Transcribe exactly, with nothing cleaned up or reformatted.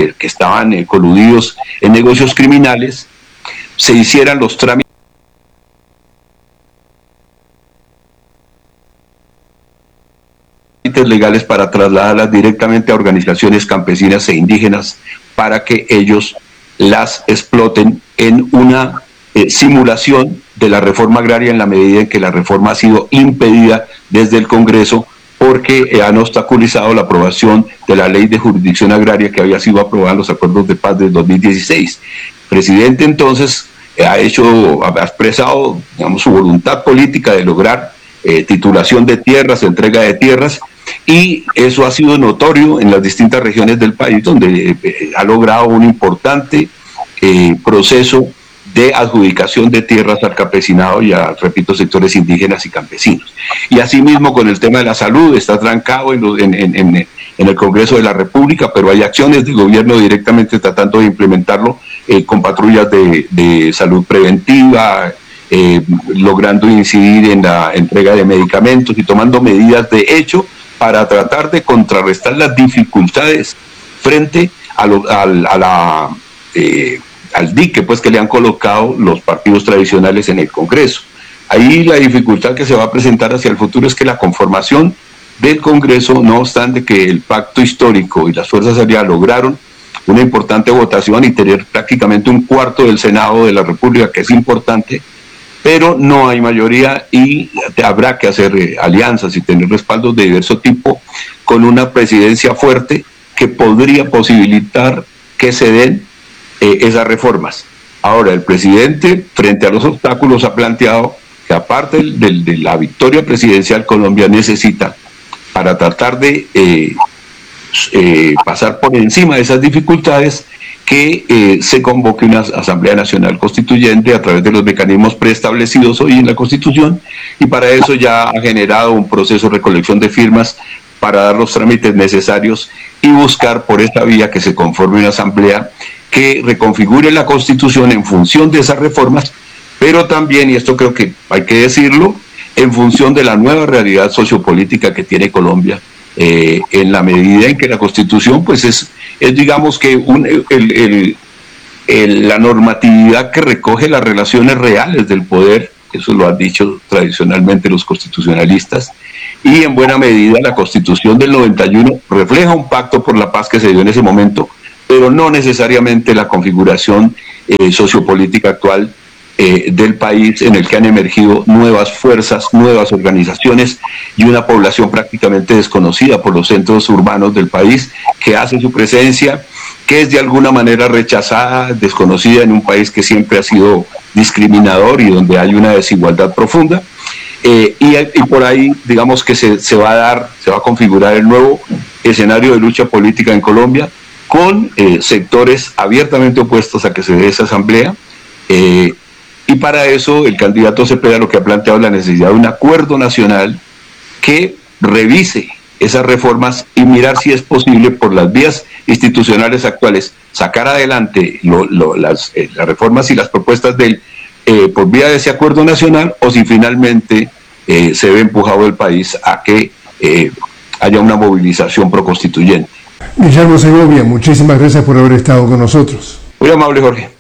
que, que estaban eh, coludidos en negocios criminales, se hicieran los trámites legales para trasladarlas directamente a organizaciones campesinas e indígenas para que ellos las exploten en una eh, simulación de la reforma agraria, en la medida en que la reforma ha sido impedida desde el Congreso porque eh, han obstaculizado la aprobación de la ley de jurisdicción agraria que había sido aprobada en los acuerdos de paz del dos mil dieciséis. El presidente entonces eh, ha hecho, ha expresado, digamos, su voluntad política de lograr eh, titulación de tierras, entrega de tierras, y eso ha sido notorio en las distintas regiones del país, donde eh, ha logrado un importante eh, proceso de adjudicación de tierras al campesinado y a, repito, sectores indígenas y campesinos. Y asimismo con el tema de la salud, está trancado en, lo, en, en, en, en el Congreso de la República, pero hay acciones del gobierno directamente tratando de implementarlo eh, con patrullas de, de salud preventiva, eh, logrando incidir en la entrega de medicamentos y tomando medidas de hecho para tratar de contrarrestar las dificultades frente a, lo, a, a la... Eh, al dique pues que le han colocado los partidos tradicionales en el Congreso. Ahí la dificultad que se va a presentar hacia el futuro es que la conformación del Congreso, no obstante que el pacto histórico y las fuerzas aliadas lograron una importante votación y tener prácticamente un cuarto del Senado de la República, que es importante, pero no hay mayoría y habrá que hacer eh, alianzas y tener respaldos de diverso tipo con una presidencia fuerte que podría posibilitar que se den Eh, esas reformas. Ahora, el presidente, frente a los obstáculos, ha planteado que aparte del, del, de la victoria presidencial, Colombia necesita, para tratar de eh, eh, pasar por encima de esas dificultades, que eh, se convoque una Asamblea Nacional Constituyente a través de los mecanismos preestablecidos hoy en la Constitución, y para eso ya ha generado un proceso de recolección de firmas para dar los trámites necesarios y buscar por esta vía que se conforme una asamblea que reconfigure la Constitución en función de esas reformas, pero también, y esto creo que hay que decirlo, en función de la nueva realidad sociopolítica que tiene Colombia, eh, en la medida en que la Constitución pues es, es digamos que un, el, el, el, la normatividad que recoge las relaciones reales del poder, eso lo han dicho tradicionalmente los constitucionalistas, y en buena medida la Constitución del noventa y uno refleja un pacto por la paz que se dio en ese momento, pero no necesariamente la configuración eh, sociopolítica actual eh, del país, en el que han emergido nuevas fuerzas, nuevas organizaciones y una población prácticamente desconocida por los centros urbanos del país, que hace su presencia, que es de alguna manera rechazada, desconocida en un país que siempre ha sido discriminador y donde hay una desigualdad profunda. Eh, y, y por ahí, digamos que se, se va a dar, se va a configurar el nuevo escenario de lucha política en Colombia, con eh, sectores abiertamente opuestos a que se dé esa asamblea, eh, y para eso el candidato Cepeda lo que ha planteado es la necesidad de un acuerdo nacional que revise esas reformas y mirar si es posible por las vías institucionales actuales sacar adelante lo, lo, las, eh, las reformas y las propuestas de él eh, por vía de ese acuerdo nacional, o si finalmente eh, se ve empujado el país a que eh, haya una movilización proconstituyente. Guillermo Segovia, muchísimas gracias por haber estado con nosotros. Muy amable, Jorge.